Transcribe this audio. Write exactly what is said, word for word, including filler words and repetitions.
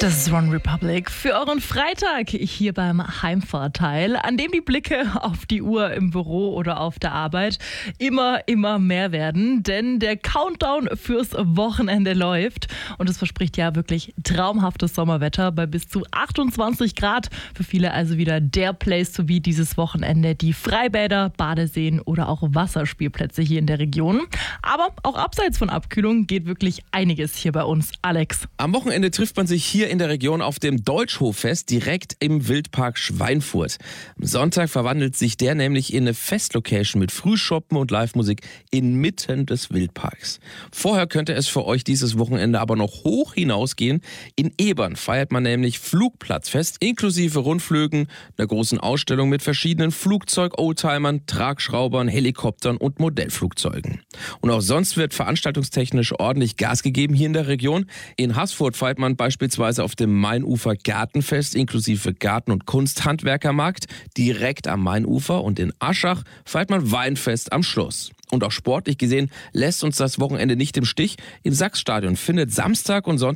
Das ist One Republic für euren Freitag hier beim Heimvorteil, an dem die Blicke auf die Uhr im Büro oder auf der Arbeit immer, immer mehr werden, denn der Countdown fürs Wochenende läuft und es verspricht ja wirklich traumhaftes Sommerwetter bei bis zu achtundzwanzig Grad. Für viele also wieder der Place to be dieses Wochenende, die Freibäder, Badeseen oder auch Wasserspielplätze hier in der Region. Aber auch abseits von Abkühlung geht wirklich einiges hier bei uns. Alex. Am Wochenende trifft man sich hier in der Region auf dem Deutschhoffest direkt im Wildpark Schweinfurt. Am Sonntag verwandelt sich der nämlich in eine Festlocation mit Frühschoppen und Livemusik inmitten des Wildparks. Vorher könnte es für euch dieses Wochenende aber noch hoch hinausgehen. In Ebern feiert man nämlich Flugplatzfest inklusive Rundflügen, einer großen Ausstellung mit verschiedenen Flugzeug-Oldtimern, Tragschraubern, Helikoptern und Modellflugzeugen. Und auch sonst wird veranstaltungstechnisch ordentlich Gas gegeben hier in der Region. In Haßfurt feiert man beispielsweise auf dem Mainufer Gartenfest inklusive Garten- und Kunsthandwerkermarkt direkt am Mainufer und in Aschach feiert man Weinfest am Schluss. Und auch sportlich gesehen lässt uns das Wochenende nicht im Stich. Im Sachsstadion findet Samstag und Sonntag